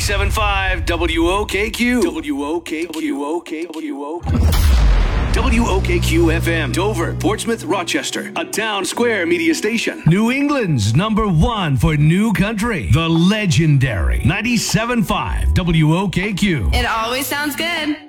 97.5 WOKQ. WOKQ FM, Dover, Portsmouth, Rochester, a Town Square media station. New England's #1 for new country, the legendary 97.5 WOKQ. It always sounds good.